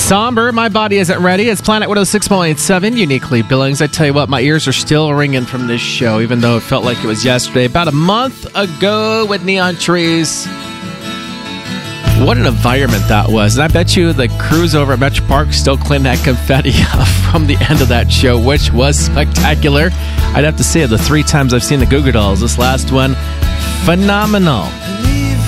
Somber, My Body Isn't Ready. It's Planet 106.7, uniquely Billings. I tell you what, my ears are still ringing from this show, even though it felt like it was yesterday. About a month ago with Neon Trees. What an environment that was. And I bet you the crews over at Metro Park still clean that confetti up from the end of that show, which was spectacular. I'd have to say, the 3 times I've seen the Goo Goo Dolls, this last one, phenomenal.